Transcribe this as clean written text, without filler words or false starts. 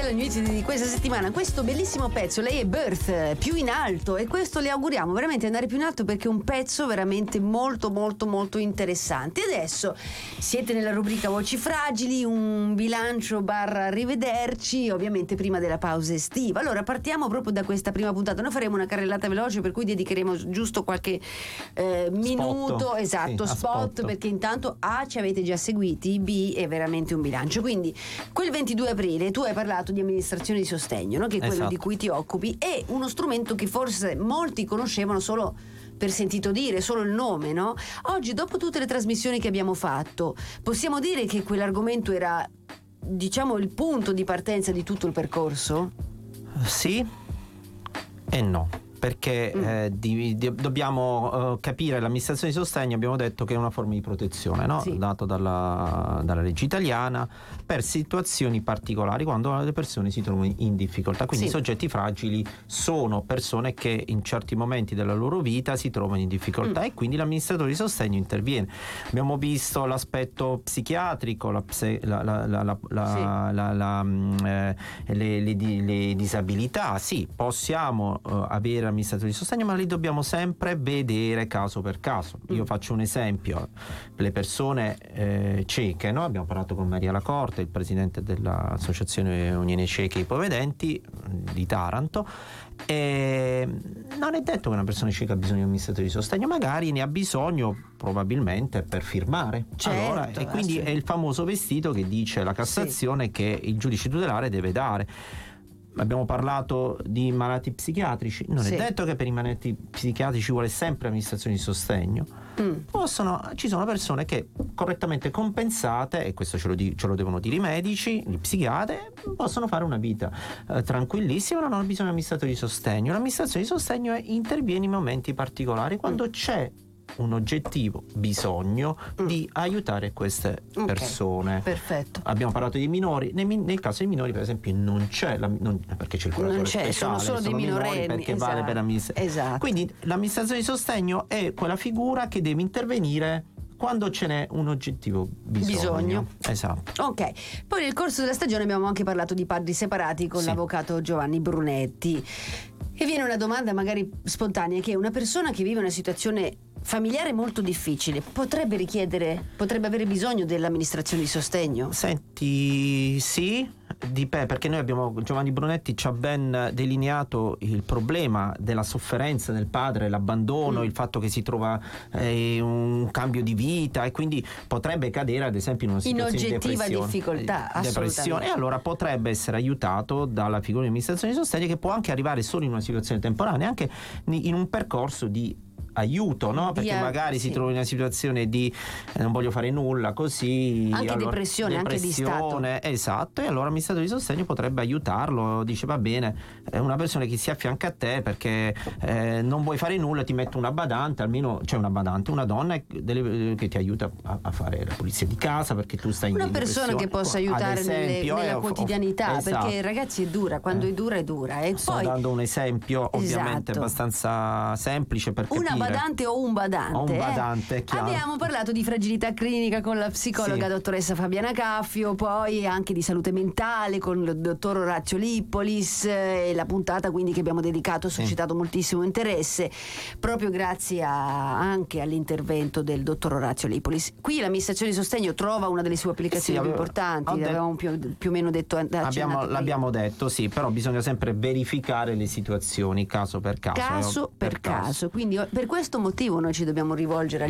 Stella News di questa settimana. Questo bellissimo pezzo, lei è Birth, più in alto, e questo le auguriamo veramente andare più in alto, perché è un pezzo veramente molto molto molto interessante. Adesso siete nella rubrica Voci Fragili, un bilancio / arrivederci, ovviamente prima della pausa estiva. Allora partiamo proprio da questa prima puntata. Noi faremo una carrellata veloce, per cui dedicheremo giusto qualche minuto, esatto, sì, spot, perché intanto A, ci avete già seguiti, B, è veramente un bilancio. Quindi quel 22 aprile tu hai parlato di amministrazione di sostegno, no? Che è quello Esatto. di cui ti occupi, è uno strumento che forse molti conoscevano solo per sentito dire, solo il nome, no? Oggi, dopo tutte le trasmissioni che abbiamo fatto, possiamo dire che quell'argomento era, diciamo, il punto di partenza di tutto il percorso? Sì e no, perché dobbiamo capire l'amministrazione di sostegno. Abbiamo detto che è una forma di protezione, no? Sì. Dato dalla legge italiana per situazioni particolari, quando le persone si trovano in difficoltà. Quindi Sì. I soggetti fragili sono persone che in certi momenti della loro vita si trovano in difficoltà e quindi l'amministratore di sostegno interviene. Abbiamo visto l'aspetto psichiatrico, le disabilità. Sì, possiamo avere amministratori di sostegno, ma li dobbiamo sempre vedere caso per caso. Io faccio un esempio: le persone cieche, no? Abbiamo parlato con Maria Lacorte, il presidente dell'associazione Unione Cieche e Ipovedenti di Taranto, e non è detto che una persona cieca ha bisogno di un amministratore di sostegno, magari ne ha bisogno probabilmente per firmare. Certo, allora, e quindi è il famoso vestito che dice la Cassazione che il giudice tutelare deve dare. Abbiamo parlato di malati psichiatrici, non è detto che per i malati psichiatrici vuole sempre amministrazione di sostegno. Ci sono persone che correttamente compensate, e questo ce lo devono dire i medici, gli psichiatri, possono fare una vita tranquillissima, non hanno bisogno di amministratori di sostegno. L'amministrazione di sostegno interviene in momenti particolari, quando c'è un oggettivo bisogno di aiutare queste persone. Perfetto. Abbiamo parlato di minori, nel caso dei minori per esempio non c'è perché c'è il curatore Non c'è, speciale, sono solo dei minorenni, perché esatto, vale per l'amministrazione. esatto. Quindi l'amministrazione di sostegno è quella figura che deve intervenire quando ce n'è un oggettivo bisogno. Esatto. Ok, poi nel corso della stagione abbiamo anche parlato di padri separati con l'avvocato Giovanni Brunetti, e viene una domanda magari spontanea, che una persona che vive una situazione familiare molto difficile potrebbe avere bisogno dell'amministrazione di sostegno? Senti, sì, perché noi Giovanni Brunetti ci ha ben delineato il problema della sofferenza del padre, l'abbandono, il fatto che si trova un cambio di vita, e quindi potrebbe cadere ad esempio in una situazione in oggettiva di difficoltà, depressione, e allora potrebbe essere aiutato dalla figura di amministrazione di sostegno, che può anche arrivare solo in una situazione temporanea, anche in un percorso di aiuto, no? Perché magari si trova in una situazione di non voglio fare nulla, così anche allora, depressione, anche di stato. Esatto, e allora l'amministratore di sostegno potrebbe aiutarlo. Dice: va bene, una persona che si affianca a te perché non vuoi fare nulla, ti metto una badante, almeno c'è una donna che ti aiuta a fare la pulizia di casa, perché tu stai una persona che possa aiutare nella quotidianità, esatto. Perché ragazzi è dura, quando è dura. E sto poi dando un esempio ovviamente abbastanza semplice per capire. Una badante o un badante, chiaro. Abbiamo parlato di fragilità clinica con la psicologa dottoressa Fabiana Caffio, poi anche di salute mentale con il dottor Orazio Lippolis, e la puntata quindi che abbiamo dedicato ha suscitato moltissimo interesse proprio grazie anche all'intervento del dottor Orazio Lippolis. Qui l'amministrazione di sostegno trova una delle sue applicazioni più importanti, l'avevamo più o meno detto, l'abbiamo detto, sì, però bisogna sempre verificare le situazioni caso per caso. Caso per caso. Quindi per questo motivo noi ci dobbiamo rivolgere